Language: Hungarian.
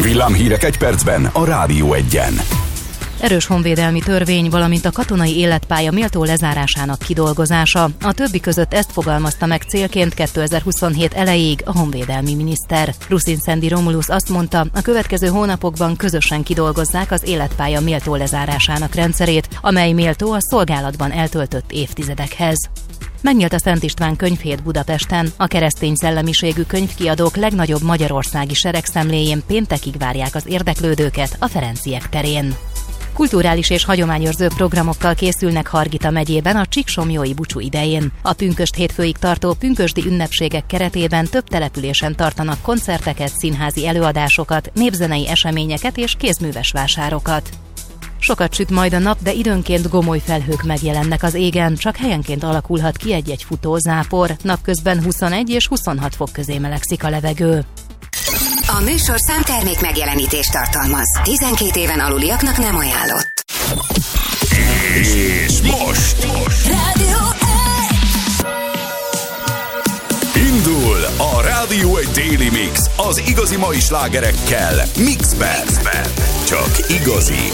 Villámhírek egy percben a Rádió Egyen. Erős honvédelmi törvény, valamint a katonai életpálya méltó lezárásának kidolgozása. A többi között ezt fogalmazta meg célként 2027 elejéig a honvédelmi miniszter. Rusin-Szendi Romulus azt mondta, a következő hónapokban közösen kidolgozzák az életpálya méltó lezárásának rendszerét, amely méltó a szolgálatban eltöltött évtizedekhez. Megnyílt a Szent István könyvhét Budapesten. A keresztény szellemiségű könyvkiadók legnagyobb magyarországi seregszemléjén péntekig várják az érdeklődőket a Ferenciek terén. Kulturális és hagyományőrző programokkal készülnek Hargita megyében a Csíksomlyói búcsú idején. A pünkösd hétfőig tartó pünkösdi ünnepségek keretében több településen tartanak koncerteket, színházi előadásokat, népzenei eseményeket és kézműves vásárokat. Sokat süt majd a nap, de időnként gomoly felhők megjelennek az égen, csak helyenként alakulhat ki egy-egy futózápor. Napközben 21 és 26 fok közé melegszik a levegő. A műsorszám termék megjelenítést tartalmaz. 12 éven aluliaknak nem ajánlott. És most Rádió indul a Rádió Egy Daily Mix az igazi mai slágerekkel Mixben. Csak igazi